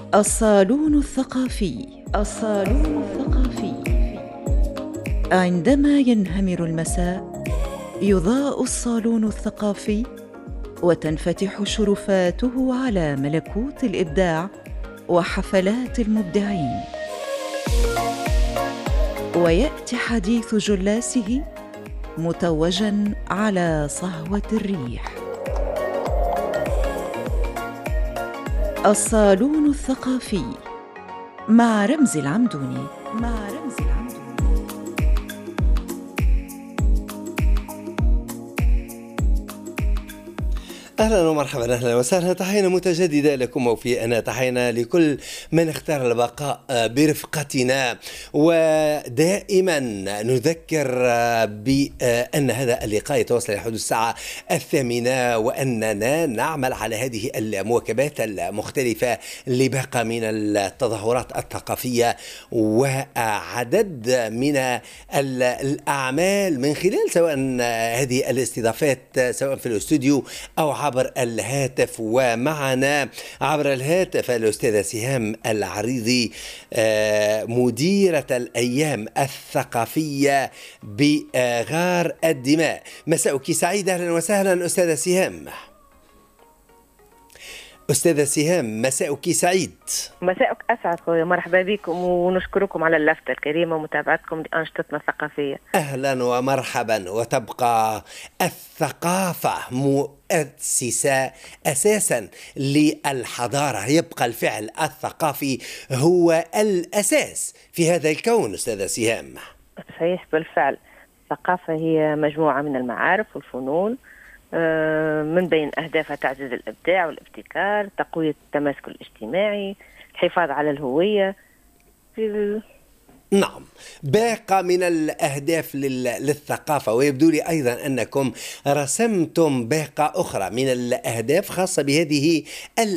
الصالون الثقافي. الصالون الثقافي. عندما ينهمر المساء يضاء الصالون الثقافي وتنفتح شرفاته على ملكوت الإبداع وحفلات المبدعين، ويأتي حديث جلاسه متوجاً على صهوة الريح. الصالون الثقافي مع رمزي العمدوني. أهلا ومرحبا، أهلا وسهلا، تحية متجددة لكم وفي تحية لكل من اختار البقاء برفقتنا. ودائما نذكر بأن هذا اللقاء يتواصل لحدود الساعة 8، وأننا نعمل على هذه المواكبات المختلفة لباقة من التظاهرات الثقافية وعدد من الأعمال من خلال سواء هذه الاستضافات سواء في الاستوديو أو عبر الهاتف. ومعنا عبر الهاتف الأستاذة سهام العريضي، مديرة الأيام الثقافية بغار الدماء. مساءك سعيد، أهلا وسهلا أستاذة سهام. أستاذة سهام، مساءك سعيد. مساءك أسعد خويا، مرحبا بكم ونشكركم على اللفتة الكريمة ومتابعتكم لأنشطتنا الثقافية. أهلا ومرحبا. وتبقى الثقافة مؤسسة أساسا للحضارة، يبقى الفعل الثقافي هو الأساس في هذا الكون أستاذة سهام. صحيح بالفعل، الثقافة هي مجموعة من المعارف والفنون، من بين أهدافها تعزيز الإبداع والابتكار، تقوية التماسك الاجتماعي، الحفاظ على الهوية. نعم، باقة من الأهداف للثقافة. ويبدو لي أيضا أنكم رسمتم باقة أخرى من الأهداف خاصة بهذه